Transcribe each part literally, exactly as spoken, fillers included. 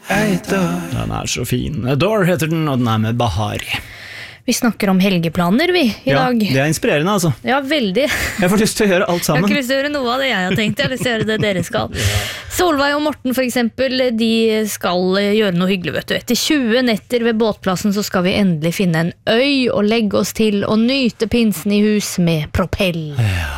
Den er så fin. Adore heter den, og den er med Bahari. Vi snakker om helgeplaner, vi, i ja, dag. Det er inspirerende, altså. Ja, veldig. Jeg får lyst til å gjøre alt sammen. Jeg har ikke lyst til å gjøre noe av det jeg har tenkt. Jeg har lyst til å gjøre det dere skal. ja. Solveig og Morten, for eksempel, de skal gjøre noe hyggelig, vet du. Etter tjue netter ved båtplassen så skal vi endelig finne en øy og legge oss til og nyte pinsen i hus med propell. Ja.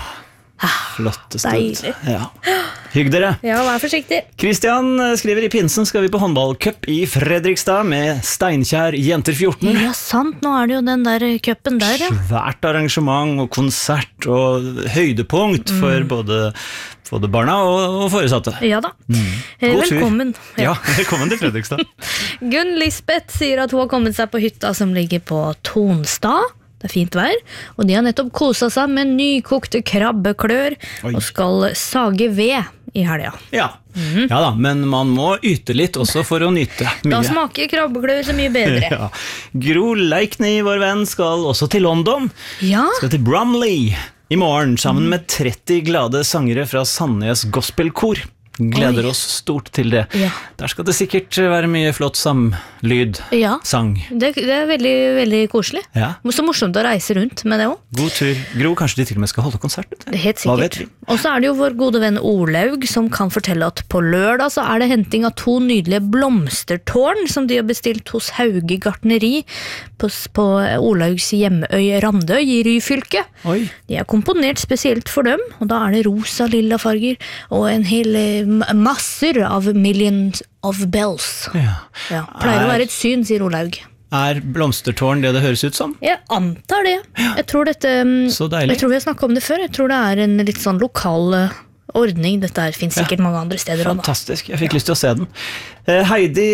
Flotte sted. Deilig. Ja. Hygg dere. Ja, vær forsiktig. Kristian skriver i pinsen skal vi på håndballcup i Fredrikstad med Steinkjer Jenter fjorten. Ja, sant. Nå er det jo den der cupen der, ja. Svært arrangement og konsert og høydepunkt mm. for både, både barna og, og foresatte. Ja da. Mm. Velkommen. Ja. ja, velkommen til Fredrikstad. Gunn Lisbeth sier at hun har kommet seg på hytta som ligger på Tonstad. Det er fint vær, og de har nettopp koset seg med nykokte krabbeklør Oi. Og skal sage ved i helga. Ja. Mm-hmm. ja da, men man må yte litt også for å nyte mye. Da smaker krabbeklør så mye bedre. ja. Gro Leikny, vår venn, skal også til London. Ja. Skal til Bromley i morgen, sammen mm. med tretti glade sangere fra Sandnes Gospelkor. Gleder Oi. Oss stort til det. Ja. Der skal det sikkert være mye flott samlyd, ja. sang. Det, det er veldig, veldig koselig. Ja. Så morsomt å reise rundt med det også. God tur. Gro, kanskje de til og med skal holde konsert? Det er helt sikkert. Og så er det jo vår gode venn Olaug som kan fortelle at på lørdag så er det henting av to nydelige blomstertårn som de har bestilt hos Hauge Gartneri på, på Olaugs hjemøy Randøy i Ryfylke. Oi. De er komponert spesielt for dem, og da er det rosa, lilla farger og en hel masser av millions of bells. Ja. Ja, pleier er, å være et syn, sier Olaug. Er blomstertårn det det høres ut som? Jeg antar det. Ja. Jeg tror dette, Så deilig. Jeg tror vi har snakket om det før. Jeg tror det er en litt sånn lokal ordning. Dette finnes sikkert ja. Mange andre steder. Fantastisk, jeg fikk ja. Lyst til å se den. Heidi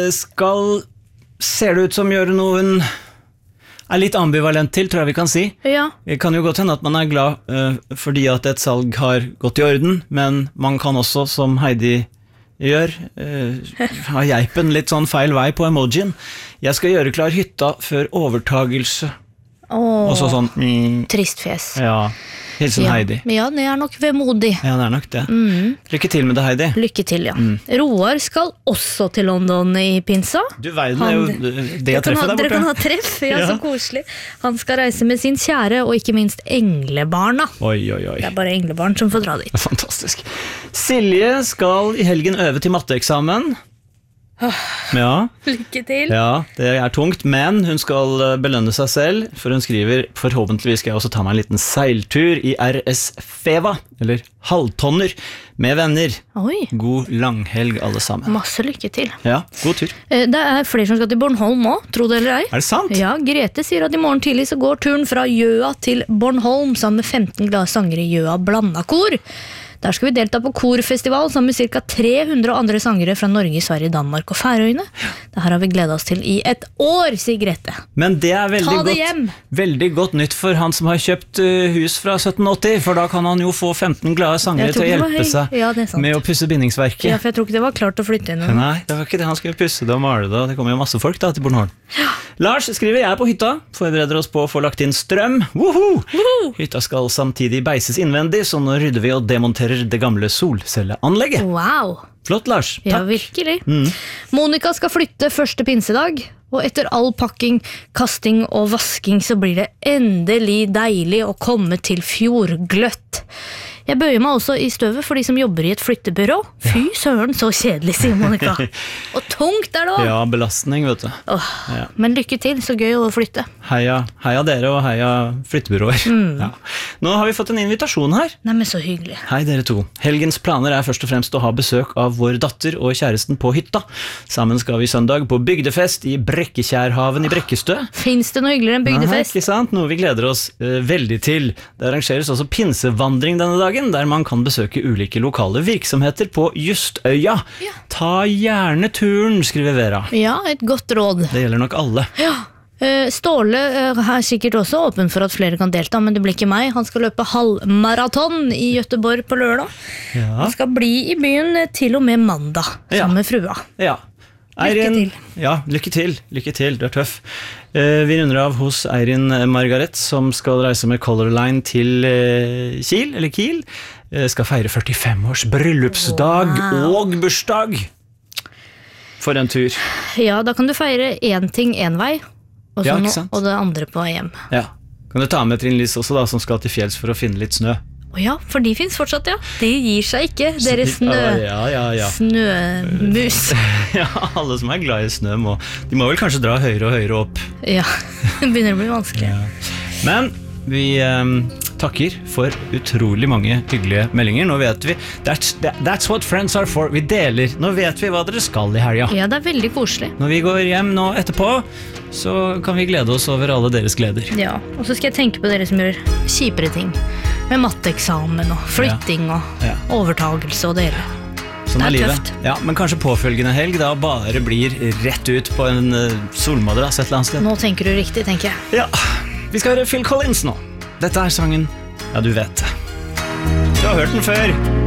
skal, ser det ut som gjøre noe hun er litt ambivalent til, tror jeg vi kan si. Ja. Det kan jo godt hende at man er glad uh, fordi at et salg har gått i orden, men man kan også, som Heidi gjør, uh, ha geipen litt sånn feil vei på emojien. Jeg skal gjøre klar hytta før overtagelse. Åh, og så sånn mm, trist fjes. Ja, hilsen ja. Heidi. Ja, det er nok vemodig. Ja, det er nok det. Mm. Lykke til med det, Heidi. Lykke til, ja. Mm. Roar skal også til London i pinsa. Du verden er jo det jeg treffer der borte. Dere kan ha treff, ja, ja. Så koselig. Han skal reise med sin kjære, og ikke minst englebarna. Oi, oi, oi. Det er bare englebarn som får dra dit. Fantastisk. Silje skal i helgen øve til matteeksamen. Ja. Lykke til. Ja, det er tungt, men hun skal belønne seg selv, for hun skriver, forhåpentligvis skal jeg også ta meg en liten seiltur i R S Feva, eller halvtonner, med venner. Oi. God langhelg alle sammen. Masse lykke til. Ja, god tur. Det er flere som skal til Bornholm også, tro det eller ei. Er det sant? Ja, Grete sier at i morgen tidlig så går turen fra Gjøa til Bornholm, sammen med femten glade sangere i Gjøa Blandakor. Der skal vi delta på korfestival sammen med cirka tre hundre andre sangere fra Norge, Sverige, Danmark og Færøyene. Det her har vi gledet oss til i et år, sier Grete. Men det er veldig, Ta det godt, hjem. veldig godt nytt for han som har kjøpt hus fra sytten åtti, for da kan han jo få femten glade sangere til å hjelpe seg ja, med å pusse bindingsverket. Ja, for jeg tror ikke det var klart å flytte inn. Nei, det var ikke det, han skulle pusse det og male det, og det kommer jo masse folk da til Bornholm. Ja. Lars skriver, jeg er på hytta, forbereder oss på å få lagt inn strøm. Woho! Woho! Hytta skal samtidig beises innvendig, så nå rydder vi og demonterer det gamle solcelleanlegget. Wow! Flott, Lars. Takk. Ja, virkelig. Mm. Monika skal flytte første pinsedag, og etter all pakking, kasting og vasking så blir det endelig deilig å komme til fjordgløtt. Jeg bøyer meg også i støvet for de som jobber i et flyttebyrå. Fy søren, så kjedelig, sier Monika. Og tungt er det også. Ja, belastning, vet du. Åh, ja. Men lykke til, så gøy å flytte. Heia, heia dere og heia flyttebyråer. Mm. Ja. Nå har vi fått en invitasjon her. Nei, men så hyggelig. Hei dere to. Helgens planer er først og fremst å ha besøk av vår datter og kjæresten på hytta. Sammen skal vi søndag på bygdefest i Brekkekjærhaven i Brekkestø. Finns det noe hyggeligere enn bygdefest? Nei, ikke sant? Noe vi gleder oss uh, veldig til. Det arrangeres også pinsevandring denne dagen, der man kan besøke ulike lokale virksomheter på Justøya. Ja. Ta gjerne turen, skriver Vera. Ja, et godt råd. Det gjelder nok alle. Ja. Ståle er sikkert også åpen for at flere kan delta, men det blir ikke meg. Han skal løpe halvmaraton i Göteborg på lørdag. Ja. Han skal bli i byen til og med mandag, sammen med frua. Ja. Eirin, lykke til. Ja, lykke til. Lykke til, du er tøff. Vi runder av hos Eirin Margaret, som skal reise med Color Line til Kiel, eller Kiel. Skal feire førtifem års bryllupsdag wow. og bursdag. for en tur. Ja, da kan du feire en ting en vei, og, ja, no, og det andre på vei hjem. Ja, kan du ta med Trine Lise også da, som skal til fjells for å finne litt snø? Å ja, for de finnes fortsatt, ja. De gir seg ikke, dere snø, ja, ja, ja. snømus. Ja, alle som er glad i snø må, de må vel kanskje dra høyere og høyere opp. Ja, det begynner å bli vanskelig. Ja. Men vi um, takker for utrolig mange hyggelige meldinger. Nå vet vi, that's, that's what friends are for. Vi deler, nå vet vi hva dere skal i helga. Ja, det er veldig koselig. Når vi går hjem nå etterpå, så kan vi glede oss over alle deres gleder. Ja, og så skal jeg tenke på dere som gjør kjipere ting. Med matteeksamen og flytting ja. og ja. overtagelse og det hele. Sånn det er, er livet. tøft. Ja, men kanskje påfølgende helg da bare blir rett ut på en uh, solmadrass et eller annet sted. Nå tenker du riktig, tenker jeg. Ja, vi skal høre Phil Collins nå. Dette er sangen Ja, du vet det. Du har hørt den før.